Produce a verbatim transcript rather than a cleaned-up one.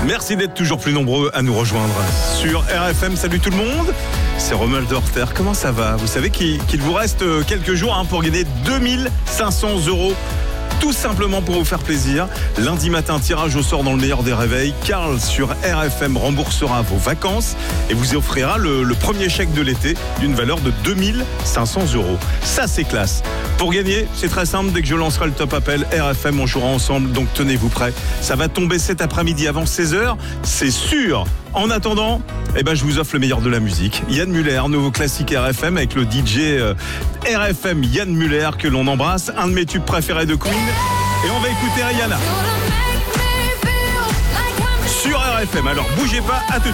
Merci d'être toujours plus nombreux à nous rejoindre sur R F M. Salut tout le monde, c'est Romuald Horter. Comment ça va? Vous savez qu'il, qu'il vous reste quelques jours hein, pour gagner deux mille cinq cents euros. Tout simplement pour vous faire plaisir. Lundi matin, tirage au sort dans le meilleur des réveils. Karl sur R F M remboursera vos vacances et vous offrira le, le premier chèque de l'été d'une valeur de deux mille cinq cents euros. Ça, c'est classe. Pour gagner, c'est très simple. Dès que je lancerai le top appel R F M, on jouera ensemble. Donc tenez-vous prêts. Ça va tomber cet après-midi avant seize heures. C'est sûr. En attendant, eh ben, je vous offre le meilleur de la musique. Yann Muller, nouveau classique R F M avec le D J euh, R F M Yann Muller que l'on embrasse. Un de mes tubes préférés de Queen. Et on va écouter Rihanna sur R F M. Alors bougez pas, à tout de suite.